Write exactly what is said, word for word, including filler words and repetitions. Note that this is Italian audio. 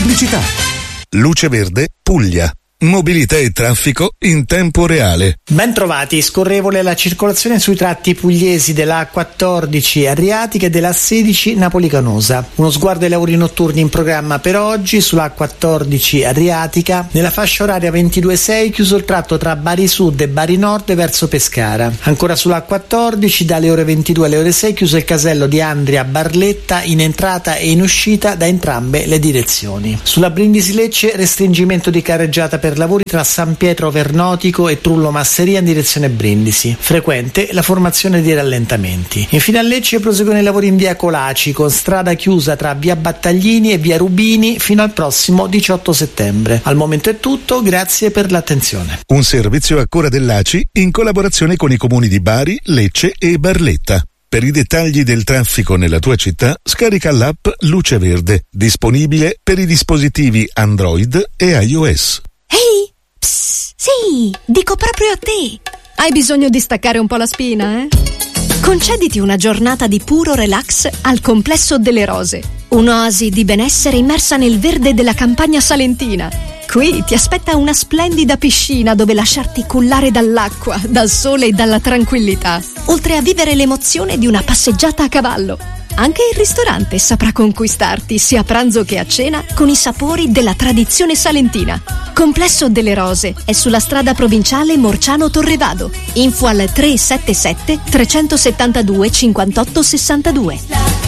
Pubblicità. Luce Verde, Puglia. Mobilità e traffico in tempo reale. Ben trovati, scorrevole la circolazione sui tratti pugliesi della A quattordici Adriatica e della A sedici Napoli-Canosa. Uno sguardo ai lavori notturni in programma per oggi sulla A quattordici Adriatica. Nella fascia oraria ventidue sei chiuso il tratto tra Bari Sud e Bari Nord verso Pescara. Ancora sulla A quattordici dalle ore ventidue alle ore sei chiuso il casello di Andria Barletta in entrata e in uscita da entrambe le direzioni. Sulla Brindisi-Lecce restringimento di carreggiata per lavori tra San Pietro Vernotico e Trullo Masseria in direzione Brindisi. Frequente la formazione di rallentamenti. Infine a Lecce proseguono i lavori in via Colaci con strada chiusa tra via Battaglini e via Rubini fino al prossimo diciotto settembre. Al momento è tutto, grazie per l'attenzione. Un servizio a cura dell'A C I in collaborazione con i comuni di Bari, Lecce e Barletta. Per i dettagli del traffico nella tua città, scarica l'app Luce Verde, disponibile per i dispositivi Android e iOS. Ehi, psst, sì, dico proprio a te. Hai bisogno di staccare un po' la spina, eh? Concediti una giornata di puro relax al Complesso delle Rose, un'oasi di benessere immersa nel verde della campagna salentina. Qui ti aspetta una splendida piscina dove lasciarti cullare dall'acqua, dal sole e dalla tranquillità, oltre a vivere l'emozione di una passeggiata a cavallo. Anche il ristorante saprà conquistarti sia a pranzo che a cena con i sapori della tradizione salentina. Complesso delle Rose è sulla strada provinciale Morciano Torrevado. Info al tre sette sette tre sette due cinque otto sei due.